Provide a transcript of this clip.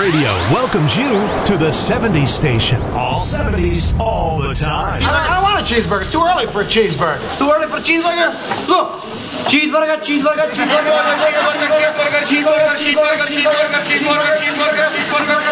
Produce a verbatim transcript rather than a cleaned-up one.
Radio welcomes you to the seventies station. All seventies, all the time. I don't want a cheeseburger. It's too early for a cheeseburger. Too early for a cheeseburger? Look. Cheeseburger, cheeseburger, cheeseburger, cheeseburger, cheeseburger, cheeseburger, cheeseburger, cheeseburger, cheeseburger, cheeseburger, cheeseburger, cheeseburger.